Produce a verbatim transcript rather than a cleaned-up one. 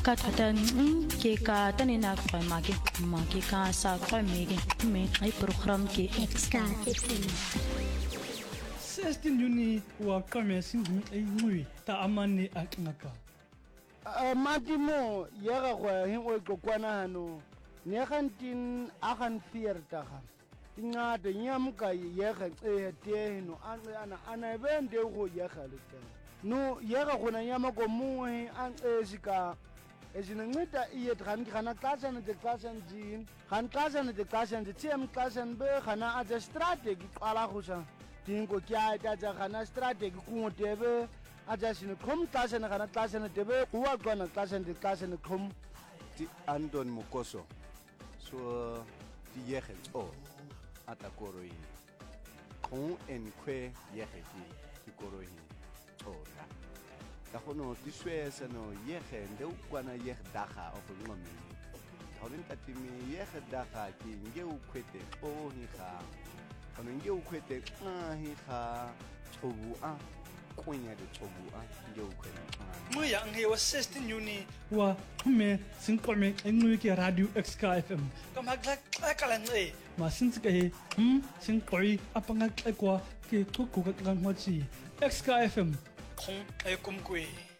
ka thata ke ka tane na kwa mage mage ka sa kwa mege me ai program ke Ska F M sixteen Juni wa kame singu ai ngui ta amane akngaka matimo yega go hin o kokwana hano ne gantin agan viertig ingade nyamka yega e te no ana ana bende go yega le no yega gona nyama go muhe an esika ezinceda iye dran gana klasa ne de klasa nzin gan klasa ne de klasa nzin tsem klasa be gana a de strategie qala go sa dingo kya ta ja gana strategie ku tebe aja sine kom klasa ne gana klasa ne tebe wa gona klasa ne klasa ne kom ti Anton Mukoso so ti yege o atakoroi kon en kwe yege ti koroi ora ta hono ti swesa no yege nde ukwana yege daga of ngomi horin tatimi yege daga ki nge ukwete o hi ga hono nge ukwete a hi ga chobu a kwenya de chobu a nge ukwete mo ya nge wa sixteen Juni wa me sinkome ngui ke radio Ska F M kama glak kala nge ma sinske he hm sinkoi apanga kwa ke kuku ka ngwachi Ska F M kong ay kumkwe